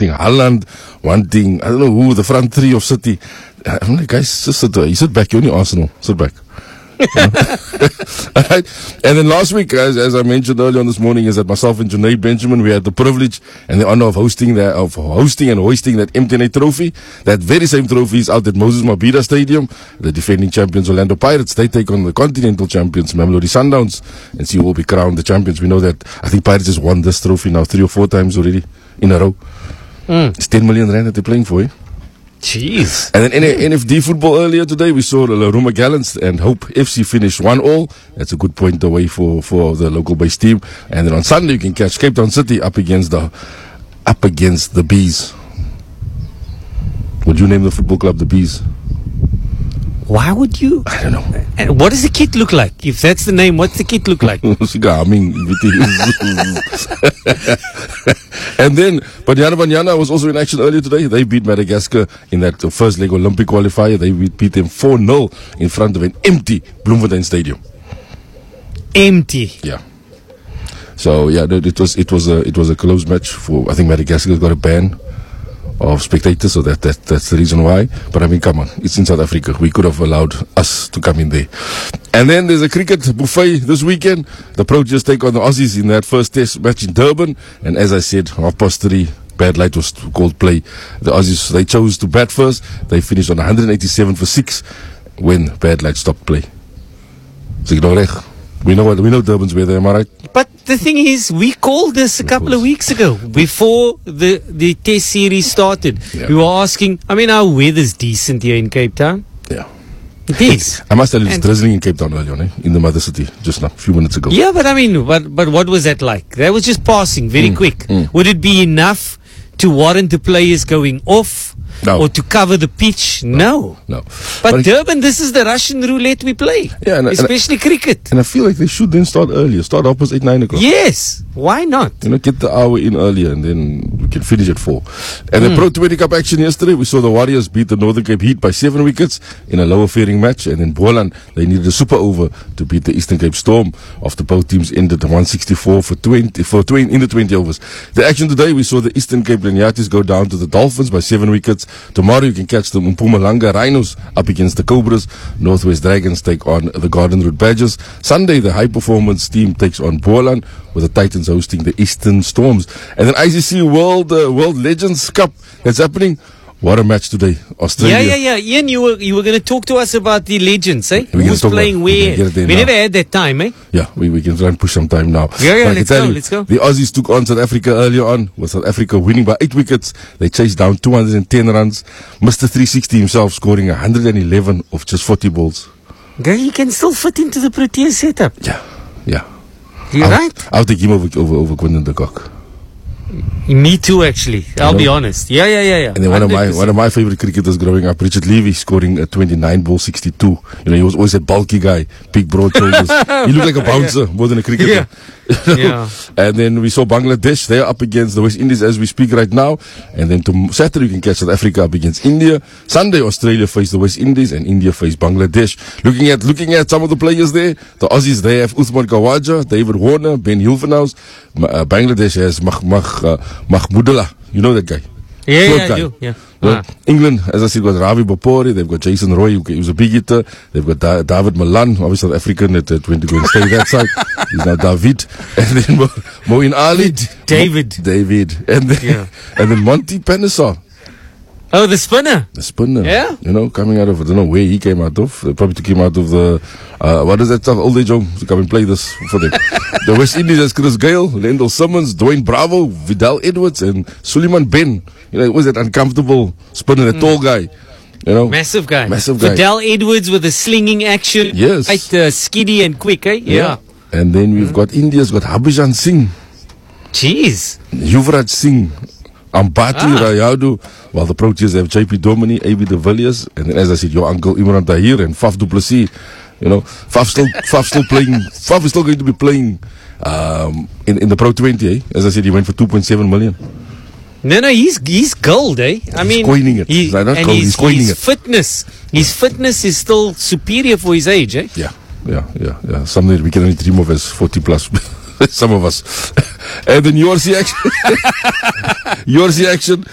wanting Haaland, wanting, I don't know who, the front three of City. I'm like, guys, just sit back. You're only Arsenal. Sit back. Alright. And then last week, as I mentioned earlier on this morning, is that myself and Junaid Benjamin, we had the privilege and the honor of hosting and hoisting that MTN trophy. That very same trophy is out at Moses Mabhida Stadium. The defending champions Orlando Pirates, they take on the continental champions Mamelodi Sundowns, and see who will be crowned the champions. We know that I think Pirates has won this trophy now 3 or 4 times already in a row. It's 10 million rand that they're playing for, eh? Jeez. And then in NFD football earlier today, we saw Roma Gallants and Hope FC finish 1-1. That's a good point away for the local base team. And then on Sunday, you can catch Cape Town City up against the Bees. Would you name the football club the Bees? Why would you? I don't know. And what does the kit look like? If that's the name, what's the kit look like? And then Banyana was also in action earlier today. They beat Madagascar in that first leg Olympic qualifier. They beat them 4-0 in front of an empty Bloemfontein Stadium. Empty. Yeah. So yeah, it was a close match for. I think Madagascar got a ban of spectators, so that's the reason why. But I mean, come on, it's in South Africa. We could have allowed us to come in there. And then there's a cricket buffet this weekend. The Proteas take on the Aussies in that first test match in Durban. And as I said, 3:30, bad light was called play. The Aussies, they chose to bat first. They finished on 187 for 6 when bad light stopped play. So we know Durban's weather, am I right? But the thing is, we called this a couple of weeks ago, before the test series started. Yeah. We were asking, I mean, our weather's decent here in Cape Town. Yeah. It is. I must tell you, it's drizzling in Cape Town earlier on, in the mother city, just now, a few minutes ago. Yeah, but I mean, but what was that like? That was just passing, very quick. Would it be enough to warrant the players going off? No. Or to cover the pitch? No. But Durban, this is the Russian roulette we play. Yeah, especially cricket. And I feel like they should then start earlier. Start up at 8-9 o'clock. Yes. Why not? Get the hour in earlier and then we can finish at 4. And the Pro 20 Cup action yesterday, we saw the Warriors beat the Northern Cape Heat by 7 wickets in a lower fairing match. And in Boland, they needed a super over to beat the Eastern Cape Storm after both teams ended 164 for 20 in the 20 overs. The action today, we saw the Eastern Cape Laniatis go down to the Dolphins by 7 wickets. Tomorrow you can catch the Mpumalanga Rhinos up against the Cobras. Northwest Dragons take on the Garden Route Badgers. Sunday, the high performance team takes on Boland, with the Titans hosting the Eastern Storms. And then ICC World Legends Cup that's happening. What a match today, Australia. Yeah. Ian, you were going to talk to us about the legends, eh? Who's playing where? We never had that time, eh? Yeah, we can try and push some time now. Yeah, let's go. The Aussies took on South Africa earlier on, with South Africa winning by 8 wickets. They chased down 210 runs. Mr. 360 himself scoring 111 of just 40 balls. Girl, he can still fit into the Proteas setup. Yeah. You're right. I'll take him over Quinton de Kock. Me too, actually. I'll be honest. Yeah. And then one of my favorite cricketers growing up, Richard Levy, scoring a 29 ball 62. He was always a bulky guy, big broad shoulders. He looked like a bouncer more than a cricketer. Yeah. And then we saw Bangladesh. They're up against the West Indies as we speak right now. And then Saturday you can catch South Africa up against India. Sunday Australia face the West Indies and India face Bangladesh. Looking at some of the players there, the Aussies, they have Uthman Khawaja, David Warner, Ben Hilvenhuis. Bangladesh has Mahmudullah. You know that guy? Yeah, I do. Yeah. England, as I said, got Ravi Bopori. They've got Jason Roy, who's a big hitter. They've got David Malan, obviously South African, that went to go and stay that side. He's now David. And then Moeen Ali. David. And then Monty Panesar. Oh, the spinner. Yeah. Coming out of, I don't know where he came out of. They probably took him out of the, what is that stuff? Old age home to come and play this for them. The West Indies has Chris Gayle, Lendl Simmons, Dwayne Bravo, Vidal Edwards, and Suleiman Ben. It was that uncomfortable spinner, that tall guy. Massive guy. Vidal Edwards with a slinging action. Yes. Quite skiddy and quick, eh? Yeah. And then we've got India's got Harbhajan Singh. Jeez. Yuvraj Singh. Ambati Rayudu, while the Proteas have JP Domini, AB de Villiers, and then, as I said, your uncle Imran Tahir and Faf du Plessis. Faf still playing. Faf is still going to be playing in the Pro 20. Eh? As I said, he went for 2.7 million. No, he's gold, eh? He's coining it. He's coining it. His fitness is still superior for his age, eh? Yeah. Something that we can only dream of as 40 plus. Some of us. And then URC action.